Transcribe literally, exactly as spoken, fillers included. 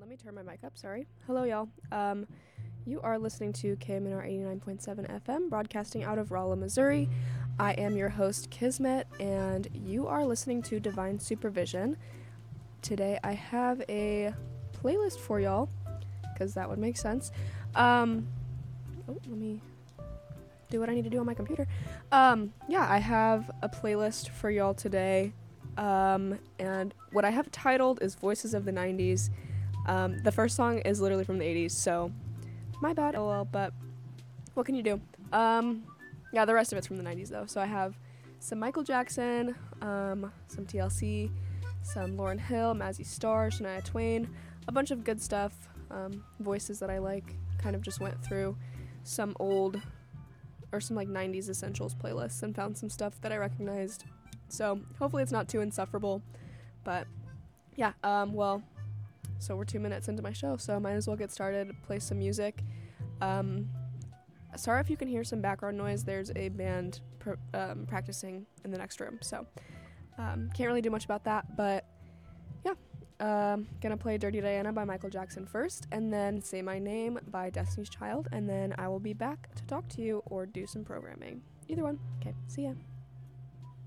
let me turn my mic up, sorry. Hello, y'all. Um, you are listening to K M N R eighty-nine point seven F M, broadcasting out of Rolla, Missouri. I am your host, Kismet, and you are listening to Divine Supervision. Today I have a playlist for y'all, because that would make sense. Um, oh, let me do what I need to do on my computer. Um, yeah, I have a playlist for y'all today, um, and what I have titled is Voices of the nineties. Um, the first song is literally from the eighties, so my bad, oh well, but what can you do? Um, yeah, the rest of it's from the nineties, though. So I have some Michael Jackson, um, some T L C, some Lauryn Hill, Mazzy Star, Shania Twain, a bunch of good stuff, um, voices that I like. Kind of just went through some old, or some like nineties essentials playlists and found some stuff that I recognized. So hopefully it's not too insufferable, but yeah, um, well, so we're two minutes into my show, so might as well get started, play some music. Um, sorry if you can hear some background noise. There's a band pr- um, practicing in the next room, so um, can't really do much about that, but yeah. Um, gonna play Dirty Diana by Michael Jackson first, and then Say My Name by Destiny's Child, and then I will be back to talk to you or do some programming. Either one. Okay, see ya.